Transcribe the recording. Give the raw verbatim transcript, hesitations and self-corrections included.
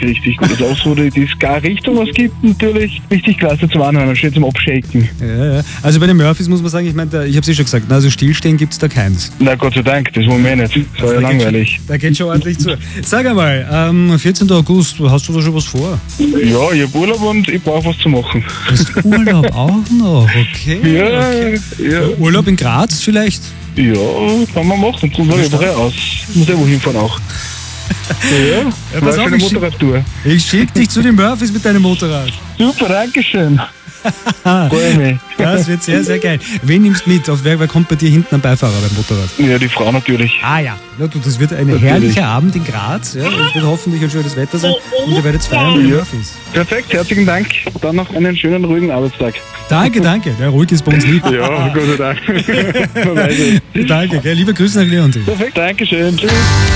richtig, richtig gut. Also auch so die, die Ska-Richtung, was gibt, natürlich richtig klasse zum Anhören und schön zum Abschaken. Ja, ja. Also bei den Murphys muss man sagen, ich meine, ich habe es eh schon gesagt, also stillstehen gibt es da keins. Na Gott sei Dank, das wollen wir nicht. Das war ja da langweilig. Geht schon, da geht schon ordentlich zu. Sag einmal, am vierzehnten August, hast du da schon was vor? Ja, ich habe Urlaub und ich brauche was zu machen. Du hast Urlaub auch noch, okay. Ja, okay. ja. Urlaub in Graz vielleicht? Ja, kann man machen. Kommt mal überall aus. Muss ja wohin fahren auch. Ja, Ja, war pass auf, eine ich schick- Motorradtour. Ich schicke dich zu den Murphys mit deinem Motorrad. Super, Dankeschön. Freue mich. Das wird sehr, sehr geil. Wen nimmst du mit? Auf wer, wer kommt bei dir hinten am Beifahrer beim Motorrad? Ja, die Frau natürlich. Ah ja, ja du, das wird ein Natürlich. herrlicher Abend in Graz. Ja, es wird hoffentlich ein schönes Wetter sein und ihr werdet feiern mit den Ja. Murphys. Perfekt, herzlichen Dank. Dann noch einen schönen, ruhigen Arbeitstag. Danke, danke. Der ruhig ist bei uns nicht. Ja, Gott sei Dank. Man weiß es. Danke, gell? Liebe Grüße nach Leontin. Perfekt, Dankeschön. Tschüss.